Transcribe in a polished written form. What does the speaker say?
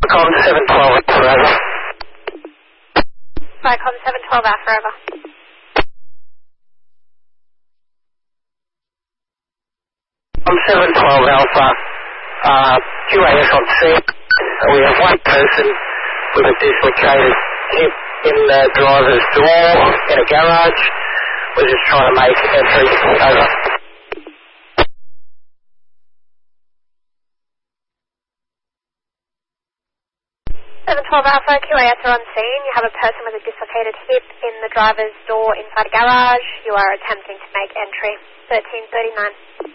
Com 712 Alpha over. Vicom 712 Alpha over. Com 712 Alpha, QAS on scene. We have one person with a dislocated hip in the driver's door in a garage. We're just trying to make entry over. 712 Alpha, QAS are on scene. You have a person with a dislocated hip in the driver's door inside a garage. You are attempting to make entry. 1339.